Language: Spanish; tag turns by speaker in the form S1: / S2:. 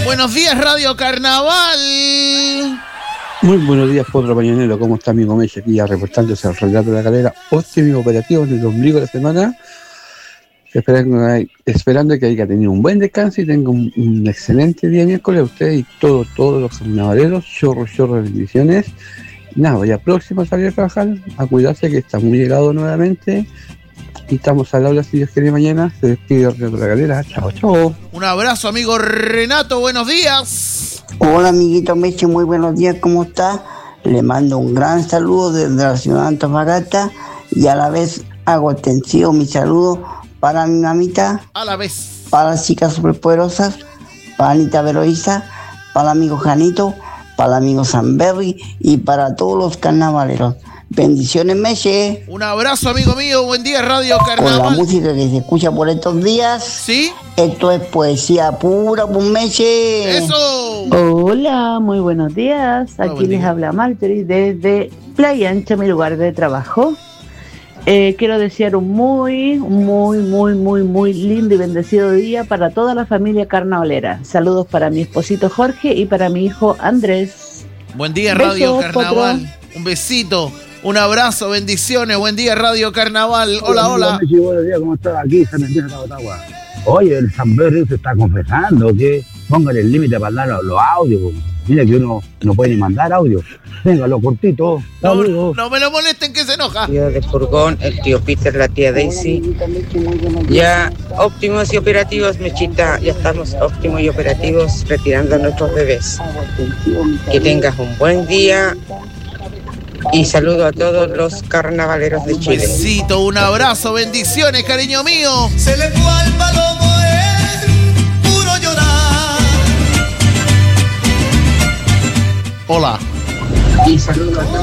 S1: Buenos días, Radio Carnaval.
S2: Muy buenos días, Potro Pañonero. ¿Cómo está, amigo Meche? Aquí ya reportándose al relato de la calera. Óptimo operativo en el ombligo de la semana. Esperando que haya tenido un buen descanso y tenga un excelente día miércoles. A usted y todos los carnavaleros. Chorro de bendiciones. Nada, ya próximo a salir a trabajar. A cuidarse que está muy helado nuevamente. Y estamos al habla, si Dios quiere, mañana. Se despide el relato de la calera. Chao.
S1: Un abrazo, amigo Renato. Buenos días.
S3: Hola, amiguito Meche. Muy buenos días. ¿Cómo está? Le mando un gran saludo desde la ciudad de Antofagasta. Y a la vez hago extensivo mi saludo para mi mamita,
S1: a la vez,
S3: para las chicas superpoderosas, para Anita Veloiza, para el amigo Janito, para el amigo Sanberry y para todos los carnavaleros. Bendiciones, Meche.
S1: Un abrazo, amigo mío. Buen día, Radio Carnaval.
S3: Con la música que se escucha por estos días.
S1: ¿Sí?
S3: Esto es poesía pura, pues, Meche.
S1: ¡Eso!
S4: Hola, muy buenos días. Aquí les habla Marjorie desde Playa Ancha, mi lugar de trabajo. Quiero desear un muy lindo y bendecido día para toda la familia carnavalera. Saludos para mi esposito Jorge y para mi hijo Andrés.
S1: Buen día, Radio
S4: Besos,
S1: Carnaval.
S4: Potro.
S1: Un besito, un abrazo, bendiciones. Buen día, Radio Carnaval. Hola.
S5: Buenos días, ¿cómo estás? Aquí, San Andrés de Tabotagua. Oye, el Sanberry se está confesando que pongan el límite para dar los audios. Mira que uno no puede ni mandar audio. Venga, lo cortito.
S1: No me lo molesten, que se enoja.
S6: Tío de Furgón, el tío Peter, la tía Daisy. Ya óptimos y operativos, Mechita. Ya estamos óptimos y operativos retirando a nuestros bebés. Que tengas un buen día. Y saludo a todos los carnavaleros de Chile.
S1: Un besito, un abrazo, bendiciones, cariño mío.
S7: Se le fue al palomo el puro llorar.
S1: Hola.
S6: Y saludo a todos.